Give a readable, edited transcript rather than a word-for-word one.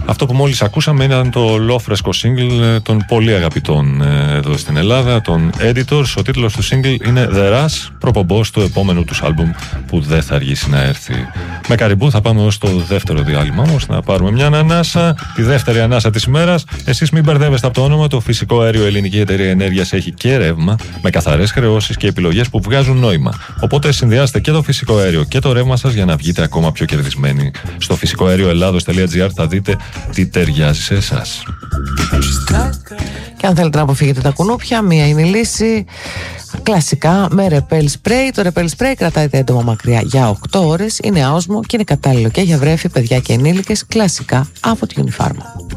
Αυτό που μόλις ακούσαμε ήταν το λόφρεσκο single των πολύ αγαπητών εδώ στην Ελλάδα, των Editors. Ο τίτλος του single είναι The Rush, προπομπός του επόμενου τους άλμπουμ που δεν θα αργήσει να έρθει. Με Καριμπού θα πάμε ως το δεύτερο διάλειμμα όμως, να πάρουμε μια ανάσα, τη δεύτερη ανάσα της ημέρας. Εσείς μην μπερδεύεστε από το όνομα, το Φυσικό Αέριο Ελληνική Εταιρεία Ενέργειας έχει και ρεύμα, με καθαρές χρεώσεις και επιλογές που βγάζουν νόημα. Οπότε συνδυάστε και το φυσικό αέριο και το ρεύμα σας για να βγείτε ακόμα πιο κερδισμένοι. Στο φυσικοαερioελλάδος.gr θα δείτε τι ταιριάζει σε εσάς. Και αν θέλετε να αποφύγετε τα κουνούπια, μία είναι η λύση. Κλασικά με Repel Spray. Το Repel Spray κρατάει τα έντομα μακριά για 8 ώρες, είναι άοσμο και είναι κατάλληλο και για βρέφη, παιδιά και ενήλικες. Κλασικά από τη Unifarma.